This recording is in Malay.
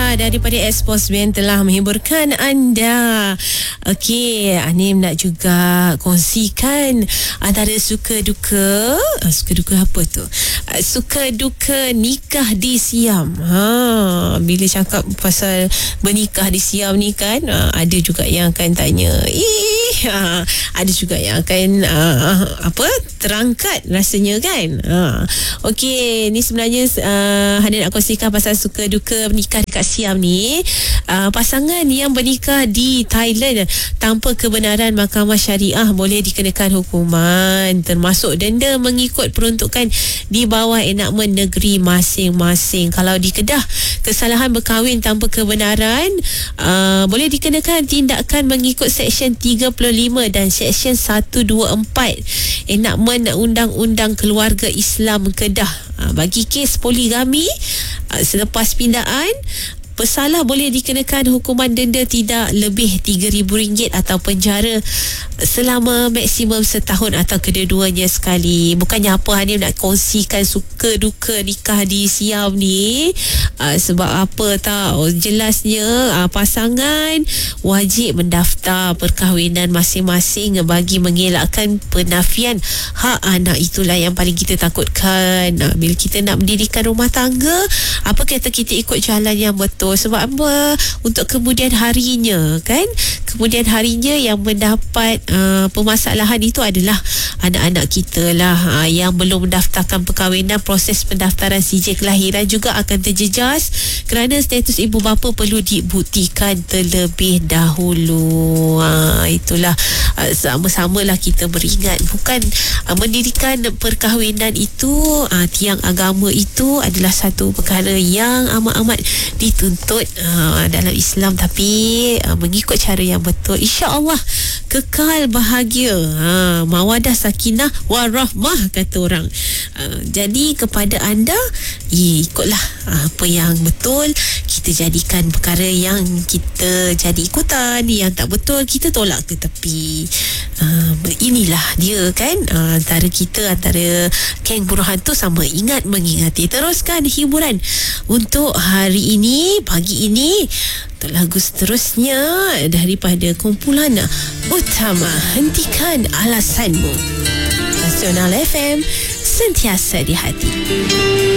daripada Expos Band telah menghiburkan anda. Okey, Anim nak juga kongsikan antara suka duka apa tu? Suka duka nikah di Siam. Bila cakap pasal bernikah di Siam ni kan, ada juga yang akan tanya, ada juga yang akan terangkat rasanya kan. Okey, ni sebenarnya Hana nak kongsikan pasal suka duka bernikah dekat Siam ni. Pasangan yang bernikah di Thailand tanpa kebenaran Mahkamah Syariah boleh dikenakan hukuman termasuk denda mengikut peruntukan di bawah enakmen negeri masing-masing. Kalau di Kedah, kesalahan berkahwin tanpa kebenaran boleh dikenakan tindakan mengikut Seksyen 35 dan Seksyen 124 enakmen Undang-Undang Keluarga Islam Kedah. Bagi kes poligami, selepas pindaan, pesalah boleh dikenakan hukuman denda tidak lebih RM3,000 atau penjara selama maksimum setahun atau kedua-duanya sekali. Bukannya apa Hanim nak kongsikan suka duka nikah di Siam ni, sebab apa tahu, jelasnya pasangan wajib mendaftar perkahwinan masing-masing bagi mengelakkan penafian hak anak. Itulah yang paling kita takutkan. Bila kita nak mendirikan rumah tangga, apa kata kita ikut jalan yang betul? Sebab apa? Untuk kemudian harinya kan, kemudian harinya yang mendapat permasalahan itu adalah anak-anak kita lah. Yang belum mendaftarkan perkahwinan, proses pendaftaran sijil kelahiran juga akan terjejas kerana status ibu bapa perlu dibuktikan terlebih dahulu. Itulah, sama-samalah kita beringat, bukan mendirikan perkahwinan itu, tiang agama itu adalah satu perkara yang amat-amat dituntut dalam Islam, tapi mengikut cara yang betul, insya-Allah kekal bahagia, mawadah sakinah warahmah kata orang. Jadi kepada anda, ikutlah apa yang betul, kita jadikan perkara yang kita jadi ikutan, yang tak betul kita tolak ke tepi. Inilah dia kan, antara kita, antara geng buruh hantu sama ingat mengingati. Teruskan hiburan untuk hari ini, pagi ini, untuk lagu seterusnya daripada kumpulan Utama, Hentikan Alasanmu. Nasional FM, sentiasa di hati.